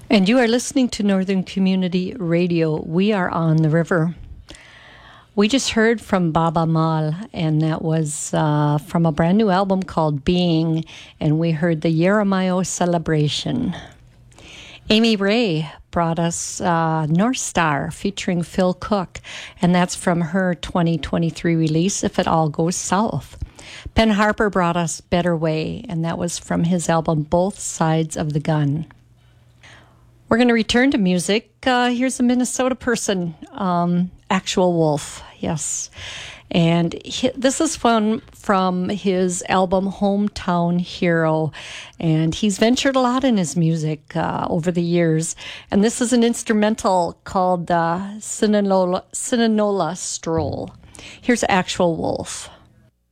And you are listening to Northern Community Radio. We are on the river. We just heard from Baaba Maal, and that was from a brand new album called Being, and we heard the Yeremayo Celebration. Amy Ray brought us North Star featuring Phil Cook, and that's from her 2023 release, If It All Goes South. Ben Harper brought us Better Way, and that was from his album Both Sides of the Gun. We're going to return to music. Here's a Minnesota person, Actual Wolf, yes. And this is from his album Hometown Hero. And he's ventured a lot in his music over the years. And this is an instrumental called Sinanola Stroll. Here's Actual Wolf.